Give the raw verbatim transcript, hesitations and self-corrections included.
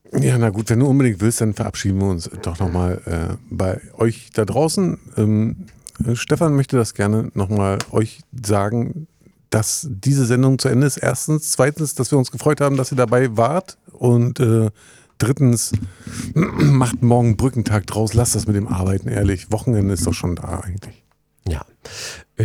Ja, na gut, wenn du unbedingt willst, dann verabschieden wir uns doch nochmal äh, bei euch da draußen. Ähm, Stefan möchte das gerne nochmal euch sagen, dass diese Sendung zu Ende ist. Erstens. Zweitens, dass wir uns gefreut haben, dass ihr dabei wart. Und äh, drittens, macht morgen Brückentag draus. Lasst das mit dem Arbeiten, ehrlich. Wochenende ist doch schon da eigentlich. Ja.